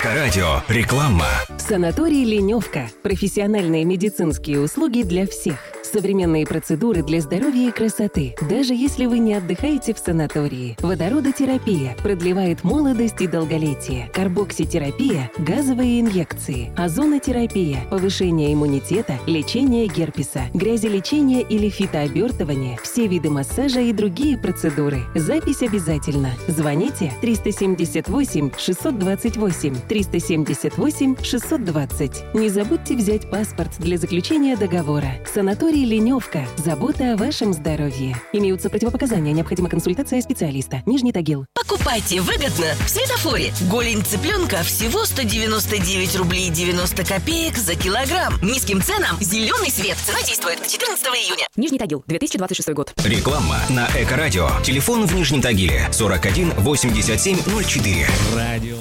Эко-радио. Реклама. Санаторий «Леневка». Профессиональные медицинские услуги для всех. Современные процедуры для здоровья и красоты. Даже если вы не отдыхаете в санатории. Водородотерапия продлевает молодость и долголетие. Карбокситерапия – газовые инъекции. Озонотерапия – повышение иммунитета, лечение герпеса, грязелечение или фитообертывание, все виды массажа и другие процедуры. Запись обязательно. Звоните 378 628 378 620. Не забудьте взять паспорт для заключения договора. Санаторий «Леневка». Забота о вашем здоровье. Имеются противопоказания. Необходима консультация специалиста. Нижний Тагил. Покупайте выгодно в Светофоре. Голень цыпленка всего 199 рублей 90 копеек за килограмм. Низким ценам зеленый свет. Цена действует до 14 июня. Нижний Тагил, 2026 год. Реклама на Эко-радио. Телефон в Нижнем Тагиле 41 87 04. Радио.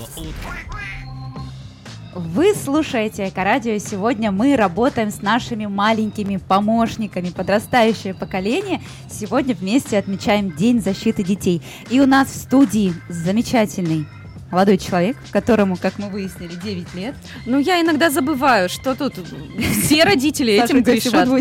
Вы слушаете Эко-радио. Сегодня мы работаем с нашими маленькими помощниками. Подрастающее поколение. Сегодня вместе отмечаем День защиты детей. И у нас в студии замечательный молодой человек, которому, как мы выяснили, 9 лет. Ну, я иногда забываю, что тут все родители этим грешат.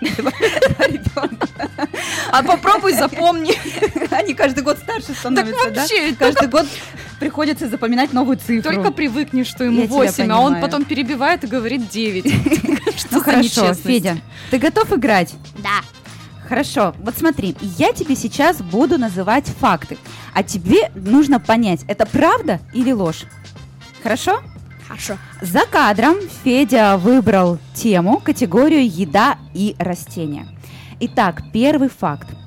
А попробуй запомни. Они каждый год старше становятся, так вообще, да? Каждый год приходится запоминать новую цифру. Только привыкни, что ему 8, а он потом перебивает и говорит 9. Ну хорошо, Федя, ты готов играть? Да. Хорошо, вот смотри, я тебе сейчас буду называть факты, а тебе нужно понять, это правда или ложь. Хорошо? Хорошо. За кадром Федя выбрал тему, категорию «Еда и растения». Итак, первый факт.